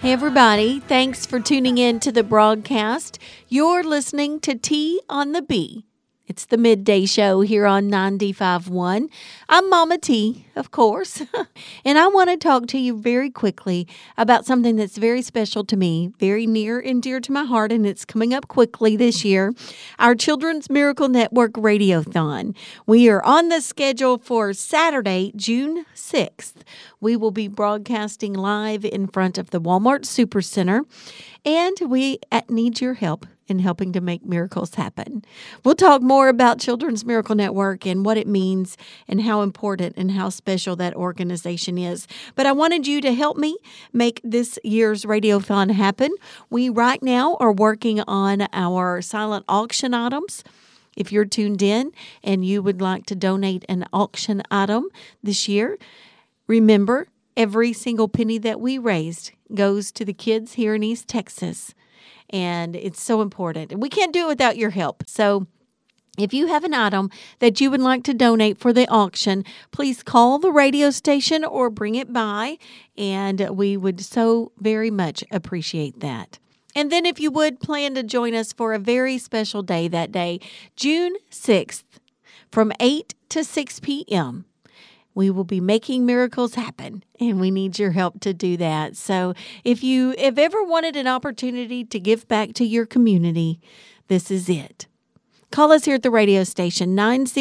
Hey, everybody. Thanks for tuning in to the broadcast. You're listening to T on the B. It's the midday show here on 95.1. I'm Mama T, of course, and I want to talk to you very quickly about something that's very special to me, very near and dear to my heart, and it's coming up quickly this year, our Children's Miracle Network Radiothon. We are on the schedule for Saturday, June 6th. We will be broadcasting live in front of the Walmart Supercenter, and we need your help in helping to make miracles happen. We'll talk more about Children's Miracle Network and what it means and how important and how special that organization is. But I wanted you to help me make this year's Radiothon happen. We right now are working on our silent auction items. If you're tuned in and you would like to donate an auction item this year, remember, every single penny that we raised goes to the kids here in East Texas. And it's so important. And we can't do it without your help. So if you have an item that you would like to donate for the auction, please call the radio station or bring it by. And we would so very much appreciate that. And then if you would plan to join us for a very special day that day, June 6th, from 8 to 6 p.m., we will be making miracles happen, and we need your help to do that. So if you have ever wanted an opportunity to give back to your community, this is it. Call us here at the radio station,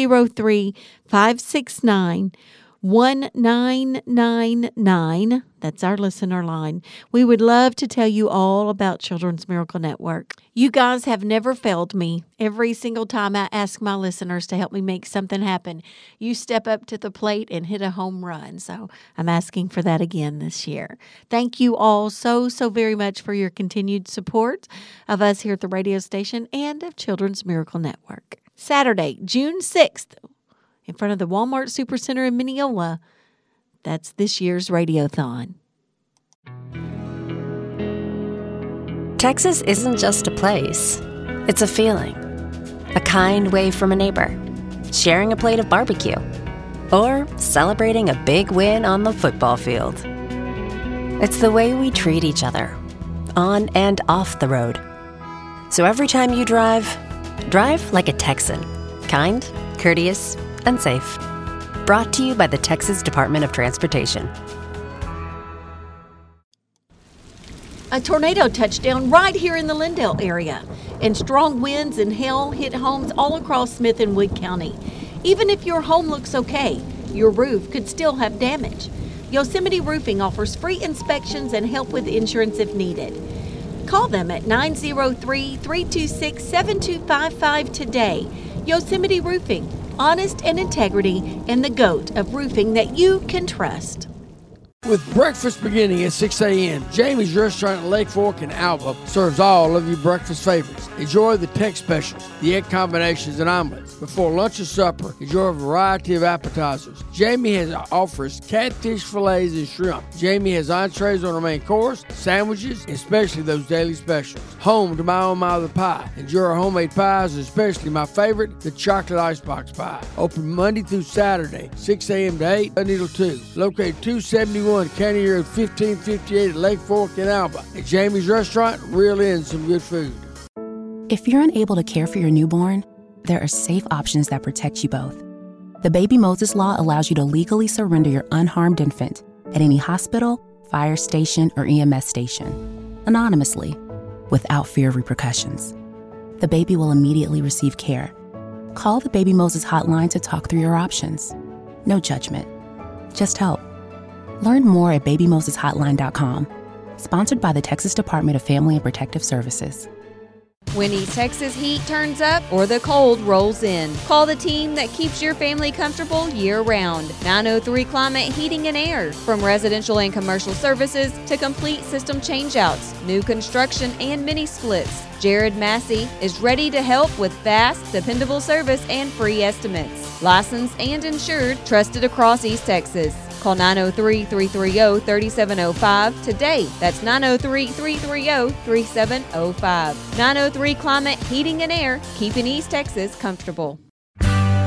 903-569-1999. That's our listener line. We would love to tell you all about Children's Miracle Network. You guys have never failed me. Every single time I ask my listeners to help me make something happen, you step up to the plate and hit a home run. So I'm asking for that again this year. Thank you all so very much for your continued support of us here at the radio station and of Children's Miracle Network. Saturday, June 6th, in front of the Walmart Supercenter in Mineola. That's this year's Radiothon. Texas isn't just a place. It's a feeling. A kind wave from a neighbor. Sharing a plate of barbecue. Or celebrating a big win on the football field. It's the way we treat each other. On and off the road. So every time you drive like a Texan. Kind, courteous, and safe. Brought to you by the Texas Department of Transportation. A tornado touched down right here in the Lindale area, and strong winds and hail hit homes all across Smith and Wood County. Even if your home looks okay, your roof could still have damage. Yosemite Roofing offers free inspections and help with insurance if needed. Call them at 903-326-7255 today. Yosemite Roofing. Honest and integrity, and the GOAT of roofing that you can trust. With breakfast beginning at 6 a.m., Jamie's Restaurant in Lake Fork and Alba serves all of your breakfast favorites. Enjoy the tech specials, the egg combinations, and omelets. Before lunch or supper, enjoy a variety of appetizers. Jamie offers catfish fillets and shrimp. Jamie has entrees on her main course, sandwiches, and especially those daily specials. Home to my own mother pie. Enjoy our homemade pies, especially my favorite, the chocolate icebox pie. Open Monday through Saturday, 6 a.m. to 8, Sunday till 2. Located 271 County Road 1558 at Lake Fork and Alba. At Jamie's Restaurant, reel in some good food. If you're unable to care for your newborn, there are safe options that protect you both. The Baby Moses Law allows you to legally surrender your unharmed infant at any hospital, fire station, or EMS station, anonymously, without fear of repercussions. The baby will immediately receive care. Call the Baby Moses hotline to talk through your options. No judgment, just help. Learn more at babymoseshotline.com. Sponsored by the Texas Department of Family and Protective Services. When East Texas heat turns up or the cold rolls in, call the team that keeps your family comfortable year-round. 903 Climate Heating and Air. From residential and commercial services to complete system changeouts, new construction, and mini splits, Jared Massey is ready to help with fast, dependable service and free estimates. Licensed and insured, trusted across East Texas. Call 903-330-3705 today. That's 903-330-3705. 903 Climate Heating and Air, keeping East Texas comfortable.